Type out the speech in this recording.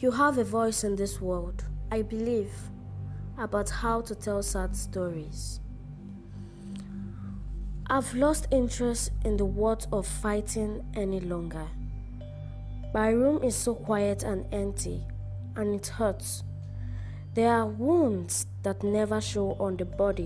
You have a voice in this world, I believe, about how to tell sad stories. I've lost interest in the world of fighting any longer. My room is so quiet and empty, and it hurts. There are wounds that never show on the body,